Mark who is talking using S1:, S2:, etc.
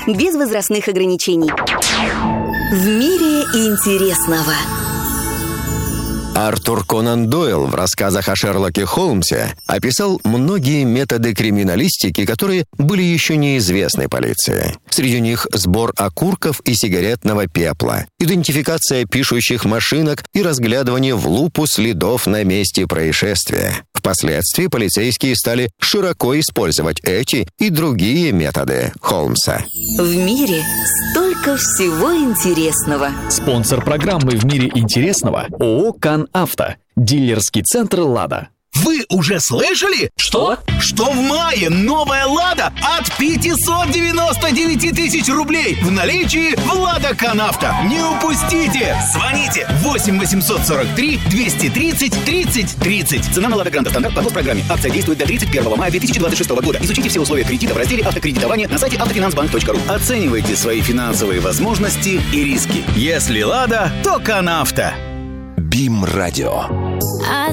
S1: без возрастных ограничений. В мире интересного.
S2: Артур Конан Дойл в рассказах о Шерлоке Холмсе описал многие методы криминалистики, которые были еще неизвестны полиции. Среди них сбор окурков и сигаретного пепла, идентификация пишущих машинок и разглядывание в лупу следов на месте происшествия. Впоследствии полицейские стали широко использовать эти и другие методы Холмса.
S1: В мире столько всего интересного.
S3: Спонсор программы «В мире интересного» ООО «Кан-Авто». Дилерский центр «Лада».
S4: Вы уже слышали?
S3: Что?
S4: Что в мае новая «Лада» от 599 тысяч рублей в наличии в «Лада Кан-Авто». Не упустите! Звоните 8 843 230 30 30. Цена на «Лада Гранта» стандарт по программе. Акция действует до 31 мая 2026 года. Изучите все условия кредита в разделе «Автокредитование» на сайте автофинансбанк.ру. Оценивайте свои финансовые возможности и риски. Если «Лада», то «Кан-Авто».
S5: БИМ Радио.